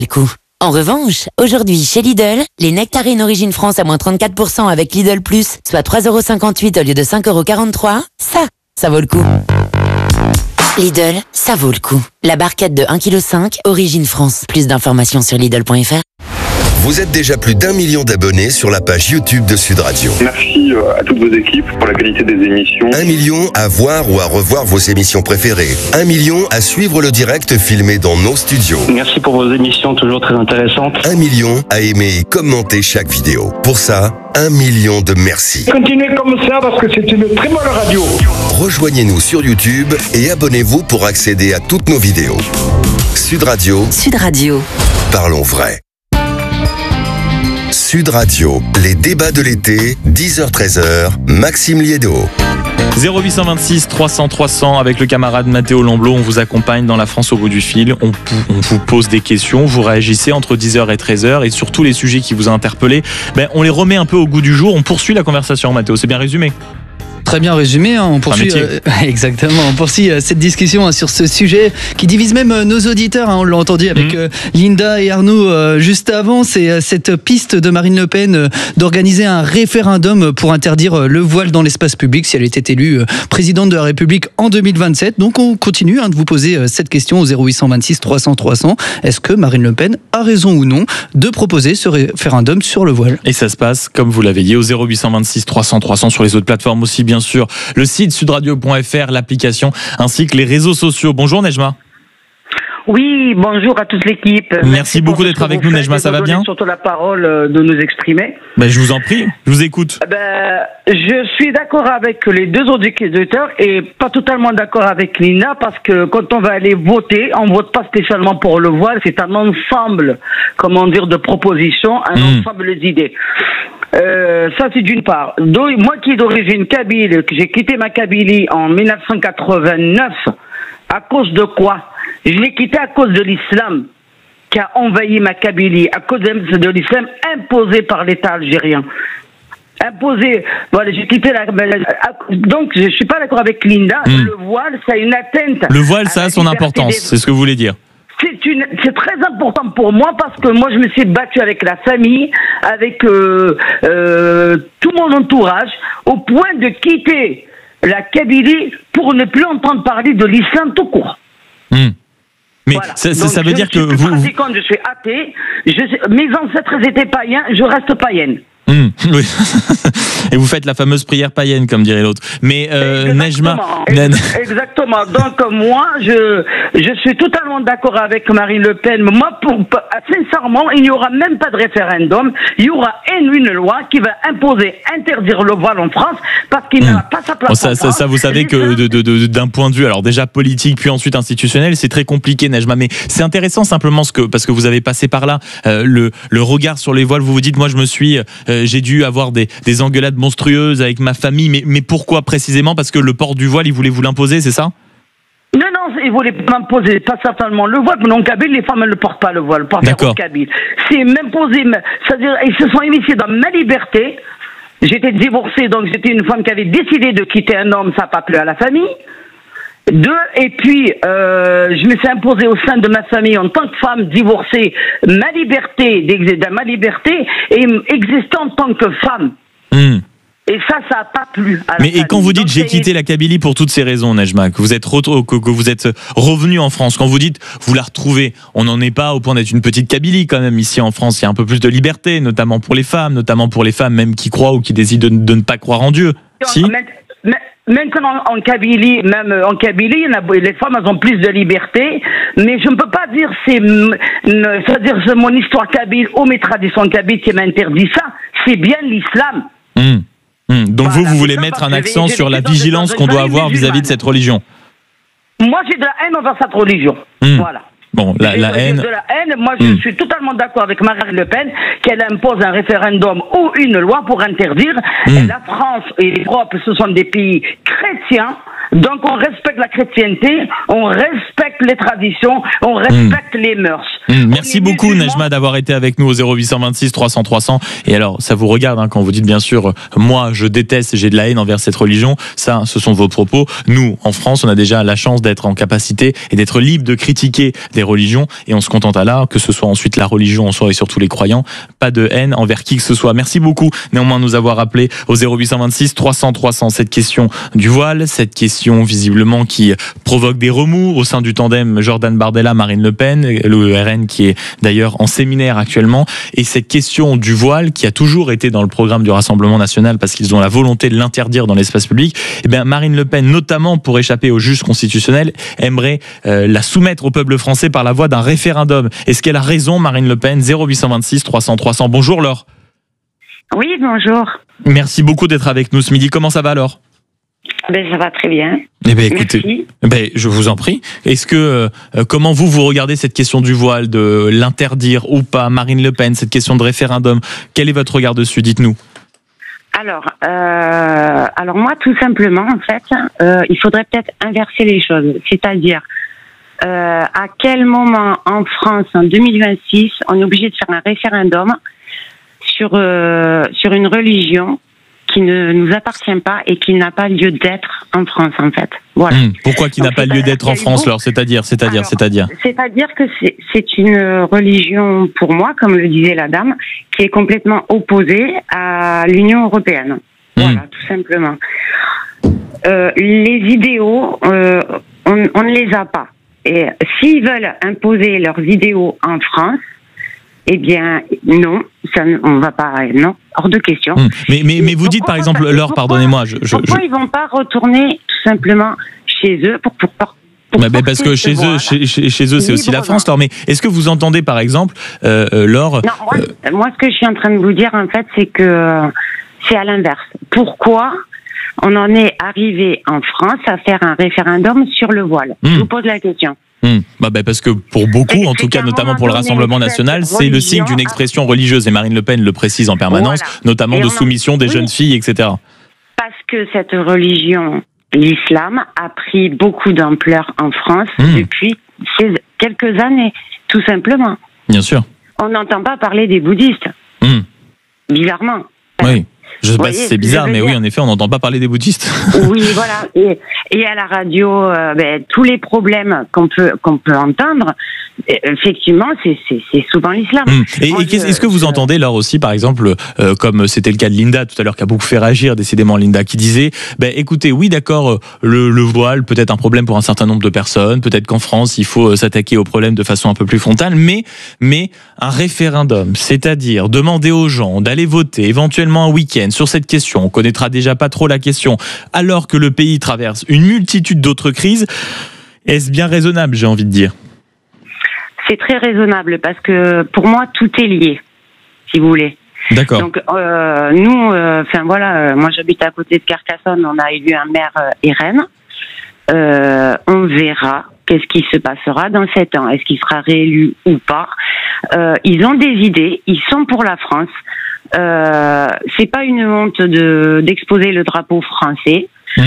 le coup. En revanche, aujourd'hui, chez Lidl, les nectarines Origine France à moins 34% avec Lidl Plus, soit 3,58€ au lieu de 5,43€, ça vaut le coup. Lidl, ça vaut le coup. La barquette de 1,5 kg, Origine France. Plus d'informations sur Lidl.fr. Vous êtes déjà plus d'1 million d'abonnés sur la page YouTube de Sud Radio. Merci à toutes vos équipes pour la qualité des émissions. 1 million à voir ou à revoir vos émissions préférées. 1 million à suivre le direct filmé dans nos studios. Merci pour vos émissions toujours très intéressantes. 1 million à aimer et commenter chaque vidéo. Pour ça, 1 million de merci. Continuez comme ça parce que c'est une très bonne radio. Rejoignez-nous sur YouTube et abonnez-vous pour accéder à toutes nos vidéos. Sud Radio. Sud Radio. Parlons vrai. Sud Radio, les débats de l'été, 10h-13h, Maxime Liédo. 0826 300 300 avec le camarade Mathéo Lamblot, on vous accompagne dans la France au bout du fil, on vous pose des questions, vous réagissez entre 10h et 13h et sur tous les sujets qui vous ont interpellé, on les remet un peu au goût du jour, on poursuit la conversation. Mathéo, c'est bien résumé? Très bien résumé, on poursuit exactement, on poursuit cette discussion sur ce sujet qui divise même nos auditeurs, on l'a entendu avec Linda et Arnaud juste avant, c'est cette piste de Marine Le Pen d'organiser un référendum pour interdire le voile dans l'espace public si elle était élue présidente de la République en 2027. Donc on continue de vous poser cette question au 0826 300 300. Est-ce que Marine Le Pen a raison ou non de proposer ce référendum sur le voile? Et ça se passe, comme vous l'avez dit, au 0826 300 300 sur les autres plateformes aussi, bien sûr, le site sudradio.fr, l'application, ainsi que les réseaux sociaux. Bonjour Nejma. Oui, bonjour à toute l'équipe. Merci beaucoup d'être avec nous, Nejma, ça va bien? Surtout la parole de nous exprimer. Je vous en prie, je vous écoute. Je suis d'accord avec les deux auditeurs et pas totalement d'accord avec Nina parce que quand on va aller voter, on vote pas spécialement pour le voile, c'est un ensemble, de propositions, un ensemble d'idées. Ça c'est d'une part. Moi qui est d'origine kabyle, que j'ai quitté ma Kabylie en 1989, à cause de quoi? Je l'ai quitté à cause de l'islam qui a envahi ma Kabylie, à cause de l'islam imposé par l'État algérien. Imposé. Voilà, j'ai quitté donc je suis pas d'accord avec Linda. Le voile, ça a une atteinte. Le voile, ça a son importance, c'est ce que vous voulez dire. C'est très important pour moi parce que moi je me suis battue avec la famille, avec tout mon entourage, au point de quitter la Kabylie pour ne plus entendre parler de l'islam tout court. Mais voilà. ça veut dire que vous... Pratiquante, je suis athée, mes ancêtres étaient païens, je reste païenne. Oui. Et vous faites la fameuse prière païenne, comme dirait l'autre. Mais Nejma... Exactement. Donc moi, je suis totalement d'accord avec Marine Le Pen. Moi, sincèrement, il n'y aura même pas de référendum. Il y aura une loi qui va interdire le voile en France parce qu'il n'a pas sa place en France. Ça, vous savez que d'un point de vue, alors déjà politique, puis ensuite institutionnel, c'est très compliqué, Nejma. Mais c'est intéressant simplement parce que vous avez passé par là, le regard sur les voiles. Vous vous dites, moi, j'ai dû avoir des engueulades monstrueuses avec ma famille, mais pourquoi précisément? Parce que le port du voile, il voulait vous l'imposer, c'est ça? Non, ils voulaient m'imposer, pas certainement le voile, mais en Kabyle, les femmes, elles ne portent pas le voile, en Kabyle. C'est m'imposer, c'est-à-dire, ils se sont initiés dans ma liberté. J'étais divorcée, donc j'étais une femme qui avait décidé de quitter un homme, ça n'a pas plu à la famille. Et puis, je me suis imposée au sein de ma famille en tant que femme divorcée, ma liberté et exister en tant que femme. Et ça n'a pas plu à la famille. Et quand vous dites j'ai quitté la Kabylie pour toutes ces raisons, Nejma, que vous êtes revenu en France, quand vous dites vous la retrouvez, on n'en est pas au point d'être une petite Kabylie quand même ici en France. Il y a un peu plus de liberté, notamment pour les femmes même qui croient ou qui décident de ne pas croire en Dieu. Si. Même en Kabylie, les femmes elles ont plus de liberté, mais je ne peux pas dire c'est mon histoire kabyle ou mes traditions kabyles qui m'interdit ça. C'est bien l'islam. Donc voilà, vous voulez mettre un accent sur la vigilance qu'on doit avoir vis-à-vis de cette religion. Moi, j'ai de la haine envers cette religion. Voilà. Bon, la haine. De la haine. Moi, je suis totalement d'accord avec Marine Le Pen qu'elle impose un référendum ou une loi pour interdire. La France et l'Europe, ce sont des pays chrétiens Donc on respecte la chrétienté, on respecte les traditions, on respecte les mœurs. Merci beaucoup Nejma d'avoir été avec nous au 0826 300 300. Et alors ça vous regarde quand vous dites bien sûr moi je déteste, j'ai de la haine envers cette religion, ça ce sont vos propos. Nous en France on a déjà la chance d'être en capacité et d'être libre de critiquer des religions et on se contente à là, que ce soit ensuite la religion en soi et surtout les croyants, pas de haine envers qui que ce soit. Merci beaucoup néanmoins de nous avoir appelé au 0826 300 300. Cette question du voile, cette question visiblement qui provoque des remous au sein du tandem Jordan Bardella, Marine Le Pen, le RN qui est d'ailleurs en séminaire actuellement, et cette question du voile qui a toujours été dans le programme du Rassemblement national parce qu'ils ont la volonté de l'interdire dans l'espace public. Eh bien Marine Le Pen, notamment pour échapper au juge constitutionnel, aimerait la soumettre au peuple français par la voie d'un référendum. Est-ce qu'elle a raison Marine Le Pen? 0826 300 300. Bonjour Laure. Oui, bonjour. Merci beaucoup d'être avec nous ce midi. Comment ça va Laure? Ça va très bien. Eh bien, écoutez, je vous en prie. Est-ce que comment vous regardez cette question du voile, de l'interdire ou pas, Marine Le Pen, cette question de référendum? Quel est votre regard dessus? Dites-nous. Alors moi, tout simplement, en fait, il faudrait peut-être inverser les choses. C'est-à-dire, à quel moment en France, en 2026, on est obligé de faire un référendum sur une religion qui ne nous appartient pas et qui n'a pas lieu d'être en France, en fait. Voilà. Pourquoi qui n'a pas lieu d'être en France, alors C'est-à-dire que c'est une religion, pour moi, comme le disait la dame, qui est complètement opposée à l'Union européenne. Voilà, tout simplement. Les idéaux, on ne les a pas. Et s'ils veulent imposer leurs idéaux en France, eh bien, non, on va pas, non, hors de question. Mais vous dites par exemple, Laure, pardonnez-moi, pourquoi ils vont pas retourner tout simplement chez eux pour parce que chez eux, c'est aussi la France, Laure. Mais est-ce que vous entendez par exemple, Laure? Non, moi, ce que je suis en train de vous dire, en fait, c'est que c'est à l'inverse. Pourquoi on en est arrivé en France à faire un référendum sur le voile? Je vous pose la question. Parce que pour beaucoup, en tout cas notamment pour le Rassemblement national, c'est le signe d'une expression religieuse et Marine Le Pen le précise en permanence, notamment de soumission des jeunes filles, etc. Parce que cette religion, l'islam, a pris beaucoup d'ampleur en France depuis quelques années, tout simplement. Bien sûr. On n'entend pas parler des bouddhistes. Bizarrement. Oui. Je sais pas si c'est bizarre, mais oui, en effet, on n'entend pas parler des bouddhistes. Oui, voilà. Et à la radio, tous les problèmes qu'on peut entendre, effectivement, c'est souvent l'islam. Est-ce que vous entendez, Laure, aussi, par exemple, comme c'était le cas de Linda tout à l'heure, qui a beaucoup fait réagir, décidément, Linda, qui disait, écoutez, oui, d'accord, le voile peut être un problème pour un certain nombre de personnes, peut-être qu'en France, il faut s'attaquer au problème de façon un peu plus frontale, mais un référendum, c'est-à-dire demander aux gens d'aller voter, éventuellement un week-end, sur cette question, on connaîtra déjà pas trop la question, alors que le pays traverse une multitude d'autres crises, est-ce bien raisonnable, j'ai envie de dire? C'est très raisonnable, parce que pour moi, tout est lié, si vous voulez. D'accord. Donc, nous, moi j'habite à côté de Carcassonne, on a élu un maire RN, on verra qu'est-ce qui se passera dans 7 ans, est-ce qu'il sera réélu ou pas. Ils ont des idées, ils sont pour la France. C'est pas une honte d'exposer le drapeau français.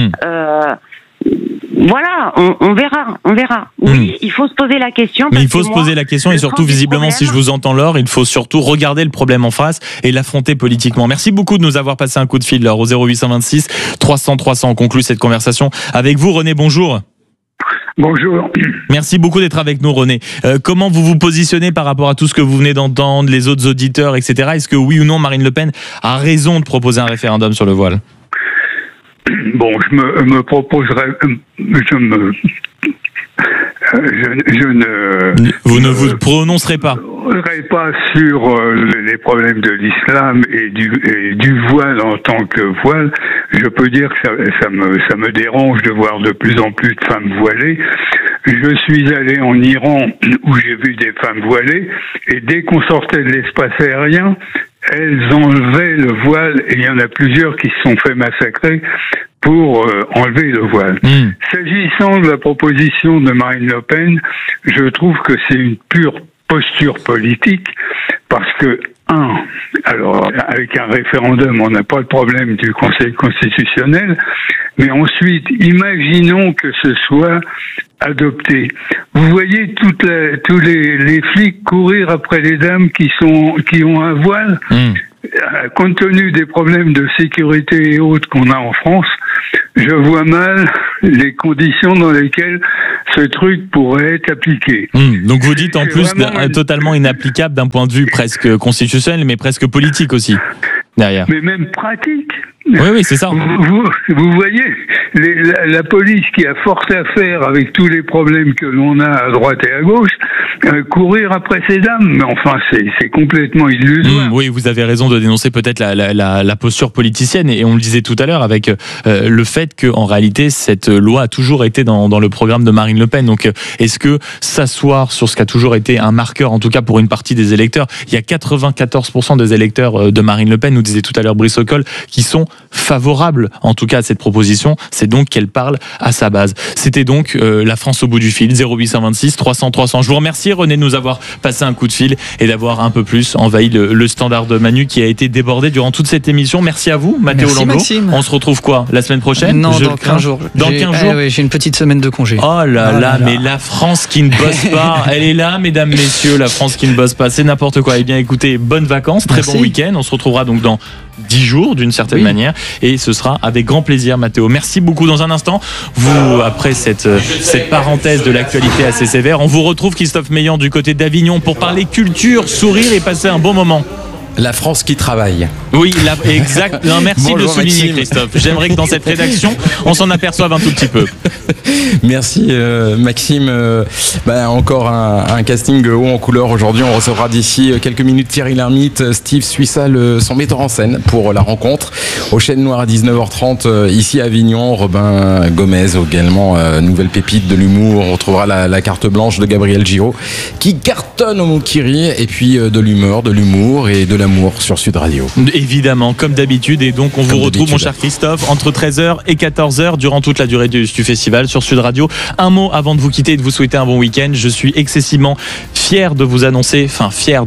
Voilà, on verra. Oui, il faut se poser la question. Mais il faut se poser la question et surtout, visiblement, si je vous entends, Laure, il faut surtout regarder le problème en face et l'affronter politiquement. Merci beaucoup de nous avoir passé un coup de fil, Laure, au 0826 300 300. On conclut cette conversation avec vous, René. Bonjour. Bonjour. Merci beaucoup d'être avec nous, René. Comment vous vous positionnez par rapport à tout ce que vous venez d'entendre, les autres auditeurs, etc. Est-ce que oui ou non, Marine Le Pen a raison de proposer un référendum sur le voile? Bon, je me proposerai... Vous ne vous prononcerez pas. Sur les problèmes de l'islam et du voile en tant que voile. Je peux dire que ça me dérange de voir de plus en plus de femmes voilées. Je suis allé en Iran où j'ai vu des femmes voilées et dès qu'on sortait de l'espace aérien, elles enlevaient le voile et il y en a plusieurs qui se sont fait massacrer pour enlever le voile. S'agissant de la proposition de Marine Le Pen, je trouve que c'est une pure posture politique parce que Alors, avec un référendum, on n'a pas le problème du Conseil constitutionnel, mais ensuite, imaginons que ce soit adopté. Vous voyez tous les flics courir après les dames qui ont un voile. Compte tenu des problèmes de sécurité et autres qu'on a en France, je vois mal les conditions dans lesquelles ce truc pourrait être appliqué. Donc vous dites en plus totalement inapplicable d'un point de vue presque constitutionnel, mais presque politique aussi, derrière. Mais même pratique. Oui, c'est ça. Vous voyez, la police qui a fort à faire avec tous les problèmes que l'on a à droite et à gauche, courir après ces dames, mais enfin, c'est complètement illusoire. Oui, vous avez raison de dénoncer peut-être la posture politicienne, et on le disait tout à l'heure avec le fait qu'en réalité, cette loi a toujours été dans le programme de Marine Le Pen. Donc, est-ce que s'asseoir sur ce qui a toujours été un marqueur, en tout cas pour une partie des électeurs, il y a 94% des électeurs de Marine Le Pen, nous disait tout à l'heure Brice Ocol, qui sont favorables en tout cas à cette proposition, c'est donc qu'elle parle à sa base. C'était donc la France au bout du fil, 0826 300 300. Je vous remercie René de nous avoir passé un coup de fil et d'avoir un peu plus envahi le standard de Manu qui a été débordé durant toute cette émission. Merci à vous Mathéo Landlo. Maxime. On se retrouve quoi la semaine prochaine? Non, dans 15 jours. Dans 15 jours oui, j'ai une petite semaine de congé. Oh là, mais la France qui ne bosse pas, elle est là mesdames, messieurs, la France qui ne bosse pas, c'est n'importe quoi. Eh bien écoutez, bonnes vacances, très bon week-end, on se retrouvera donc dans 10 jours d'une certaine manière, et ce sera avec grand plaisir Mathéo. Merci beaucoup. Dans un instant, vous, après cette parenthèse de l'actualité assez sévère, on vous retrouve Christophe Meillan du côté d'Avignon pour parler culture, sourire et passer un bon moment. La France qui travaille. Oui, exact. Non, merci de souligner Maxime. Christophe. J'aimerais que dans cette rédaction, on s'en aperçoive un tout petit peu. Merci Maxime. Encore un casting haut en couleur aujourd'hui. On recevra d'ici quelques minutes Thierry Lhermitte, Steve Suissa, son metteur en scène pour la rencontre. Au Chêne Noir à 19h30 ici à Avignon. Robin Gomez également, nouvelle pépite de l'humour. On retrouvera la carte blanche de Gabriel Giraud qui cartonne au Moukiri, et puis de l'humeur, de l'humour et de l'amour sur Sud Radio. Évidemment, comme d'habitude. Et donc on vous retrouve mon cher Christophe entre 13h et 14h durant toute la durée du festival sur Sud Radio. Un mot avant de vous quitter et de vous souhaiter un bon week-end. Je suis excessivement fier de vous annoncer, fier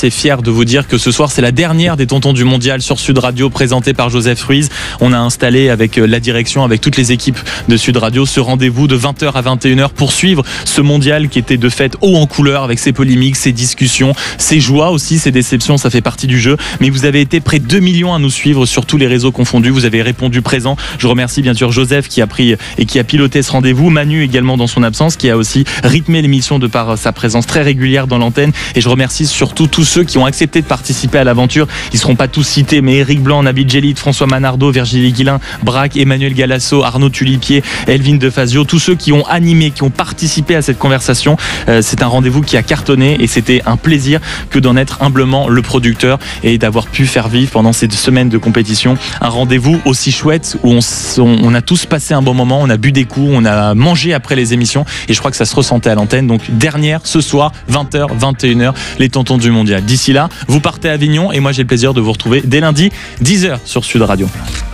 de vous dire que ce soir c'est la dernière des Tontons du Mondial sur Sud Radio, présentée par Joseph Ruiz. On a installé avec la direction, avec toutes les équipes de Sud Radio, ce rendez-vous de 20h à 21h pour suivre ce mondial qui était de fait haut en couleur, avec ses polémiques, ses discussions, ses joies aussi, ses déceptions, ça fait partie du jeu. Mais vous avez été près de 2 millions à nous suivre sur tous les réseaux confondus. Vous avez répondu présent. Je remercie bien sûr Joseph qui a pris et qui a piloté ce rendez-vous. Manu également dans son absence, qui a aussi rythmé l'émission de par sa présence très régulière dans l'antenne. Et je remercie surtout tous ceux qui ont accepté de participer à l'aventure. Ils ne seront pas tous cités, mais Eric Blanc, Nabil Djellit, François Manardo, Virginie Guilin, Braque, Emmanuel Galasso, Arnaud Tulipier, Elvin Defazio, tous ceux qui ont animé, qui ont participé à cette conversation. C'est un rendez-vous qui a cartonné et c'était un plaisir que d'en être humblement le producteur et d'avoir pu faire vivre pendant ces 2 semaines de compétition un rendez-vous aussi chouette où on a tous passé un bon moment, on a bu des coups, on a mangé après les émissions, et je crois que ça se ressentait à l'antenne. Donc dernière ce soir, 20h, 21h, les Tontons du Mondial. D'ici là, vous partez à Avignon et moi j'ai le plaisir de vous retrouver dès lundi 10h sur Sud Radio.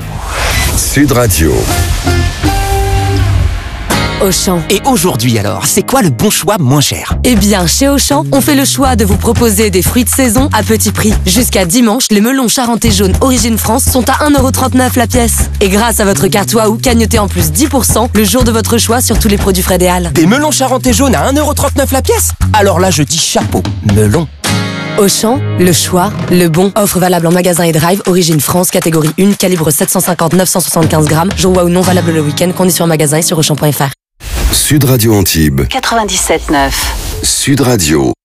Sud Radio. Auchan. Et aujourd'hui alors, c'est quoi le bon choix moins cher? Eh bien, chez Auchan, on fait le choix de vous proposer des fruits de saison à petit prix. Jusqu'à dimanche, les melons charentais jaunes Origine France sont à 1,39€ la pièce. Et grâce à votre carte Waouh, cagnotez en plus 10% le jour de votre choix sur tous les produits Frédéal. Des melons charentais jaunes à 1,39€ la pièce? Alors là, je dis chapeau, melon. Auchan, le choix, le bon. Offre valable en magasin et drive, Origine France, catégorie 1, calibre 750-975 grammes. Jour Waouh non valable le week-end, conditions en magasin et sur Auchan.fr. Sud Radio Antibes 97.9. Sud Radio.